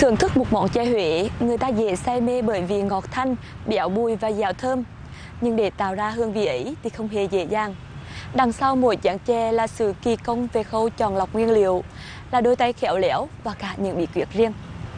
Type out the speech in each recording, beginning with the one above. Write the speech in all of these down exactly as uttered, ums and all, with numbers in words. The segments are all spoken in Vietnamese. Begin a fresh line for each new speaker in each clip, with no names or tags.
Thưởng thức một món chè Huế, người ta dễ say mê bởi vì ngọt thanh, béo bùi và dẻo thơm. Nhưng để tạo ra hương vị ấy thì không hề dễ dàng. Đằng sau mỗi chén chè là sự kỳ công về khâu chọn lọc nguyên liệu, là đôi tay khéo léo và cả những bí quyết riêng.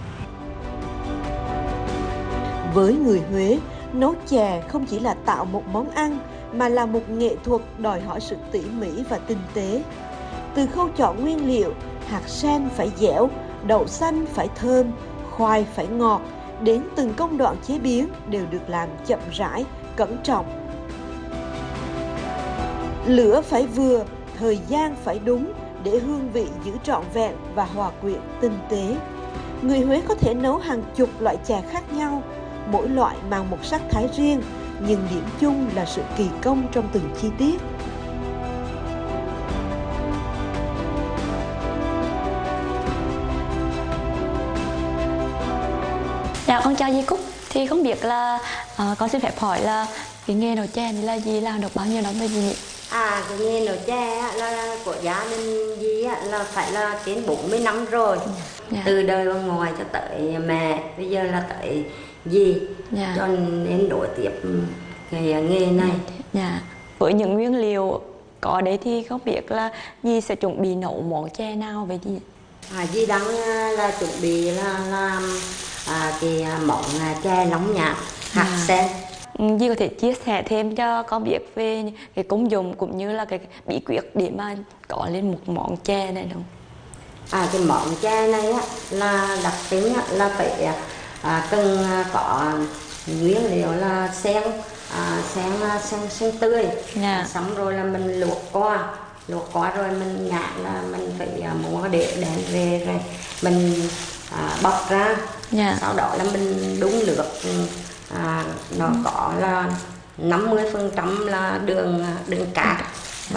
Với người Huế, nấu chè không chỉ là tạo một món ăn mà là một nghệ thuật đòi hỏi sự tỉ mỉ và tinh tế. Từ khâu chọn nguyên liệu, hạt sen phải dẻo, đậu xanh phải thơm, khoai phải ngọt, đến từng công đoạn chế biến đều được làm chậm rãi, cẩn trọng. Lửa phải vừa, thời gian phải đúng để hương vị giữ trọn vẹn và hòa quyện tinh tế. Người Huế có thể nấu hàng chục loại chè khác nhau, mỗi loại mang một sắc thái riêng, nhưng điểm chung là sự kỳ công trong từng chi tiết.
Dạ, con chào dì Cúc. Thì không biết là uh, con xin phép hỏi là cái nghề nấu chè này là dì làm được bao nhiêu năm rồi dì nhỉ?
À, cái nghề nấu chè là của gia đình dì là phải là trên bốn mươi năm rồi. Dạ. Từ đời ông ngoại cho tới mẹ, bây giờ là tới dì. Dạ. Cho nên đổi tiếp cái nghề này.
Dạ. Với những nguyên liệu có đấy thì không biết là dì sẽ chuẩn bị nấu món chè nào với dì?
À, dì đang là chuẩn bị là làm à, cái món chè nóng nhạt hạt à. sen.
Dì có thể chia sẻ thêm cho con biết về cái công dụng cũng như là cái bí quyết để mà có lên một món chè này không?
À, cái món chè này á, là đặc tính á, là phải à, cần có nguyên liệu là sen, à, sen sen sen tươi. Yeah. Xong rồi là mình luộc qua, luộc qua rồi mình nhặt là mình phải mua để đem về rồi mình à, bọc ra. Yeah. Sau đó là mình đun nước. À, nó có là năm mươi phần trăm là đường đường cát